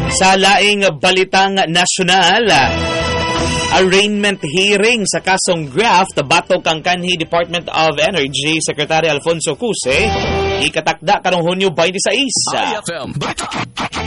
Sa laing balitang nasyonal, arraignment hearing sa kasong graft batok ang kanhi Department of Energy Secretary Alfonso Cuse ikatakda karong Hunyo 26. IFM